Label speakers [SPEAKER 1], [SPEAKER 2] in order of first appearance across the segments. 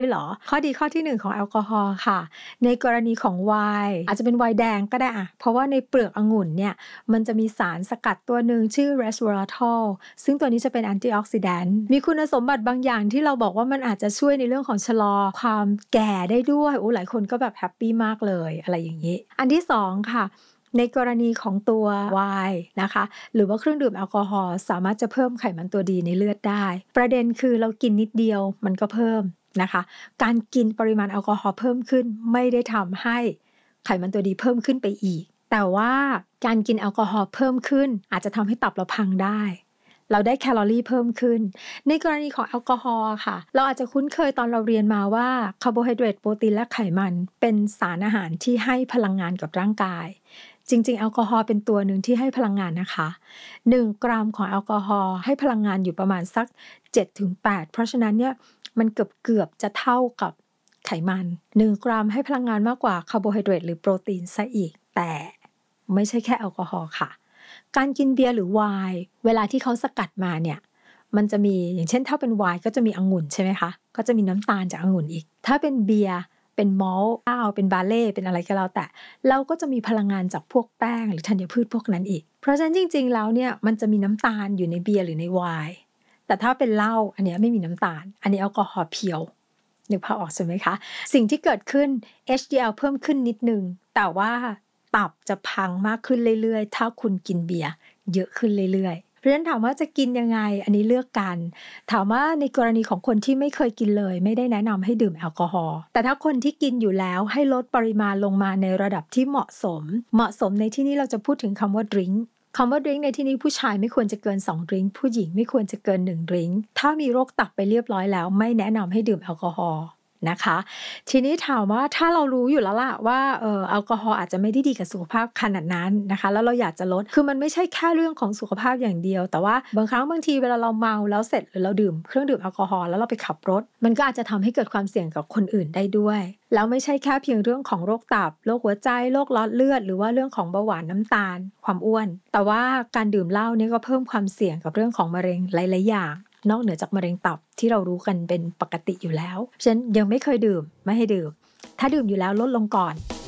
[SPEAKER 1] ด้วยเหรอข้อดีข้อที่1ของแอลกอฮอล์ค่ะในกรณีของไวน์อาจจะเป็นไวน์แดงก็ได้อะเพราะว่าในเปลือกองุ่นเนี่ยมันจะมีสารสกัดตัวหนึ่งชื่อ resveratrol ซึ่งตัวนี้จะเป็นแอนตี้ออกซิแดนต์มีคุณสมบัติบางอย่างที่เราบอกว่ามันอาจจะช่วยในเรื่องของชะลอความแก่ได้ด้วยหลายคนก็แบบแฮปปี้มากเลยอะไรอย่างนี้อันที่2ค่ะในกรณีของตัวไวน์นะคะหรือว่าเครื่องดื่มแอลกอฮอล์สามารถจะเพิ่มไขมันตัวดีในเลือดได้ประเด็นคือเรากินนิดเดียวมันก็เพิ่มนะคะการกินปริมาณแอลกอฮอล์เพิ่มขึ้นไม่ได้ทำให้ไขมันตัวดีเพิ่มขึ้นไปอีกแต่ว่าการกินแอลกอฮอล์เพิ่มขึ้นอาจจะทำให้ตับเราพังได้เราได้แคลอรี่เพิ่มขึ้นในกรณีของแอลกอฮอล์ค่ะเราอาจจะคุ้นเคยตอนเราเรียนมาว่าคาร์โบไฮเดรตโปรตีนและไขมันเป็นสารอาหารที่ให้พลังงานกับร่างกายจริงๆแอลกอฮอล์เป็นตัวหนึ่งที่ให้พลังงานนะคะ1 กรัมของแอลกอฮอล์ให้พลังงานอยู่ประมาณสัก 7-8 เพราะฉะนั้นเนี่ยมันเกือบจะเท่ากับไขมัน1 กรัมให้พลังงานมากกว่าคาร์โบไฮเดรตหรือโปรตีนซะอีกแต่ไม่ใช่แค่แอลกอฮอล์ค่ะการกินเบียร์หรือไวน์เวลาที่เขาสกัดมาเนี่ยมันจะมีอย่างเช่นถ้าเป็นไวน์ก็จะมีองุ่นใช่ไหมคะก็จะมีน้ำตาลจากองุ่นอีกถ้าเป็นเบียร์เป็นมอลต์ข้าวเป็นบาเล่เป็นอะไรก็แล้วแต่เราก็จะมีพลังงานจากพวกแป้งหรือธัญพืชพวกนั้นอีกเพราะฉะนั้นจริงๆแล้วเนี่ยมันจะมีน้ำตาลอยู่ในเบียร์หรือในไวน์แต่ถ้าเป็นเหล้าอันนี้ไม่มีน้ำตาลอันนี้แอลกอฮอล์เพียวนึกภาพออกใช่ไหมคะสิ่งที่เกิดขึ้น HDL เพิ่มขึ้นนิดนึงแต่ว่าตับจะพังมากขึ้นเรื่อยๆถ้าคุณกินเบียร์เยอะขึ้นเรื่อยๆเพราะฉะนั้นถามว่าจะกินยังไงอันนี้เลือกกันถามว่าในกรณีของคนที่ไม่เคยกินเลยไม่ได้แนะนำให้ดื่มแอลกอฮอล์แต่ถ้าคนที่กินอยู่แล้วให้ลดปริมาณลงมาในระดับที่เหมาะสมในที่นี้เราจะพูดถึงคำว่า drink คำว่า drink ในที่นี้ผู้ชายไม่ควรจะเกิน2 drink ผู้หญิงไม่ควรจะเกิน1 drink ถ้ามีโรคตับไปเรียบร้อยแล้วไม่แนะนำให้ดื่มแอลกอฮอล์นะคะทีนี้ถามว่าถ้าเรารู้อยู่แล้วล่ะว่าแอลกอฮอล์อาจจะไม่ได้ดีกับสุขภาพขนาดนั้นนะคะแล้วเราอยากจะลดคือมันไม่ใช่แค่เรื่องของสุขภาพอย่างเดียวแต่ว่าบางครั้งบางทีเวลาเราเมาแล้วเสร็จหรือเราดื่มเครื่องดื่มแอลกอฮอล์แล้วเราไปขับรถมันก็อาจจะทำให้เกิดความเสี่ยงกับคนอื่นได้ด้วยแล้วไม่ใช่แค่เพียงเรื่องของโรคตับโรคหัวใจโรคหลอดเลือดหรือว่าเรื่องของเบาหวานน้ำตาลความอ้วนแต่ว่าการดื่มเหล้านี่ก็เพิ่มความเสี่ยงกับเรื่องของมะเร็งหลายๆอย่างนอกเหนือจากมะเร็งตับที่เรารู้กันเป็นปกติอยู่แล้วฉะนั้นยังไม่เคยดื่มไม่ให้ดื่มถ้าดื่มอยู่แล้วลดลงก่อน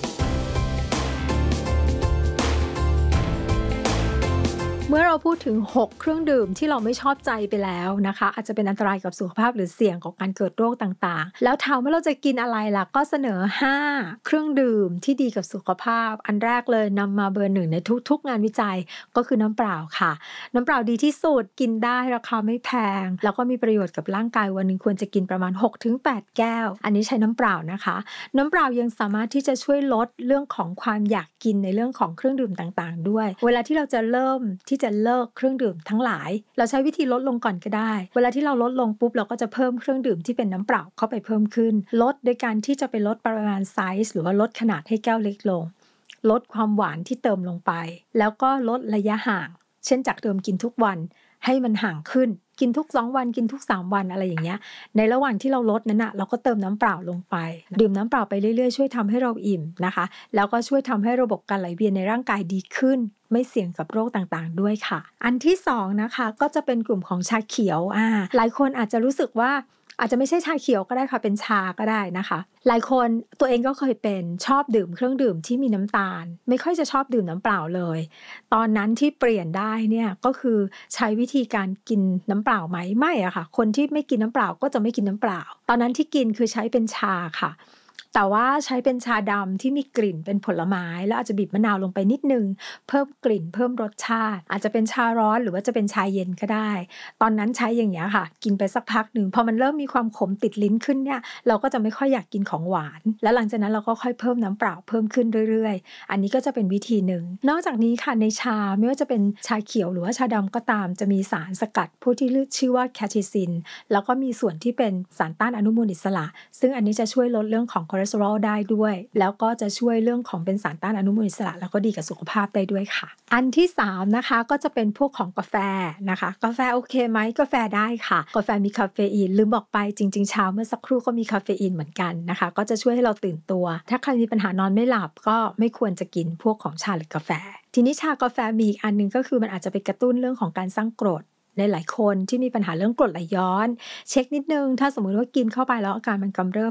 [SPEAKER 1] เมื่อเราพูดถึง6เครื่องดื่มที่เราไม่ชอบใจไปแล้วนะคะอาจจะเป็นอันตรายกับสุขภาพหรือเสี่ยงของการเกิดโรคต่างๆแล้วถามว่าเราจะกินอะไรล่ะก็เสนอ5เครื่องดื่มที่ดีกับสุขภาพอันแรกเลยนำมาเบอร์1ในทุกๆงานวิจัยก็คือน้ำเปล่าค่ะน้ำเปล่าดีที่สุดกินได้ราคาไม่แพงแล้วก็มีประโยชน์กับร่างกายวันนึงควรจะกินประมาณ 6-8 แก้วอันนี้ใช้น้ำเปล่านะคะน้ำเปล่ายังสามารถที่จะช่วยลดเรื่องของความอยากกินในเรื่องของเครื่องดื่มต่างๆด้วยเวลาที่เราจะเริ่มที่จะเลิกเครื่องดื่มทั้งหลายเราใช้วิธีลดลงก่อนก็ได้เวลาที่เราลดลงปุ๊บเราก็จะเพิ่มเครื่องดื่มที่เป็นน้ำเปล่าเข้าไปเพิ่มขึ้นลดโดยการที่จะไปลดปริมาณไซส์หรือว่าลดขนาดให้แก้วเล็กลงลดความหวานที่เติมลงไปแล้วก็ลดระยะห่างเช่นจากเดิมกินทุกวันให้มันห่างขึ้นกินทุก2วันกินทุก3วันอะไรอย่างเงี้ยในระหว่างที่เราลดนั้นนะเราก็เติมน้ำเปล่าลงไปดื่มน้ำเปล่าไปเรื่อยๆช่วยทำให้เราอิ่มนะคะแล้วก็ช่วยทำให้ระบบการไหลเวียนในร่างกายดีขึ้นไม่เสี่ยงกับโรคต่างๆด้วยค่ะอันที่2นะคะก็จะเป็นกลุ่มของชาเขียวหลายคนอาจจะรู้สึกว่าอาจจะไม่ใช่ชาเขียวก็ได้ค่ะเป็นชาก็ได้นะคะหลายคนตัวเองก็เคยเป็นชอบดื่มเครื่องดื่มที่มีน้ำตาลไม่ค่อยจะชอบดื่มน้ำเปล่าเลยตอนนั้นที่เปลี่ยนได้เนี่ยก็คือใช้วิธีการกินน้ำเปล่าไหมไม่อะค่ะคนที่ไม่กินน้ำเปล่าก็จะไม่กินน้ำเปล่าตอนนั้นที่กินคือใช้เป็นชาค่ะแต่ว่าใช้เป็นชาดำที่มีกลิ่นเป็นผลไม้แล้วอาจจะบีบมะนาวลงไปนิดนึงเพิ่มกลิ่นเพิ่มรสชาติอาจจะเป็นชาร้อนหรือว่าจะเป็นชาเย็นก็ได้ตอนนั้นใช้อย่างเงี้ยค่ะกินไปสักพักหนึ่งพอมันเริ่มมีความขมติดลิ้นขึ้นเนี่ยเราก็จะไม่ค่อยอยากกินของหวานแล้วหลังจากนั้นเราก็ค่อยเพิ่มน้ำเปล่าเพิ่มขึ้นเรื่อยๆอันนี้ก็จะเป็นวิธีหนึ่งนอกจากนี้ค่ะในชาไม่ว่าจะเป็นชาเขียวหรือว่าชาดำก็ตามจะมีสารสกัดพวกที่ชื่อว่าแคทิซินแล้วก็มีส่วนที่เป็นสารต้านอนุมูลอิสระซึ่งอันนี้จะช่วยลดเรื่องของคอเลสเตอรอลได้ด้วยแล้วก็จะช่วยเรื่องของเป็นสารต้านอนุมูลอิสระแล้วก็ดีกับสุขภาพได้ด้วยค่ะอันที่3นะคะก็จะเป็นพวกของกาแฟนะคะกาแฟโอเคไหมกาแฟได้ค่ะกาแฟมีคาเฟอีนลืมบอกไปจริงๆเช้าเมื่อสักครู่ก็มีคาเฟอีนเหมือนกันนะคะก็จะช่วยให้เราตื่นตัวถ้าใครมีปัญหานอนไม่หลับก็ไม่ควรจะกินพวกของชาหรือกาแฟทีนี้ชากาแฟมีอีกอันนึงก็คือมันอาจจะไปกระตุ้นเรื่องของการสร้างกรดในหลายคนที่มีปัญหาเรื่องกรดไหลย้อนเช็คนิดนึงถ้าสมมุติว่ากินเข้าไปแล้วอาการมันกำเริบ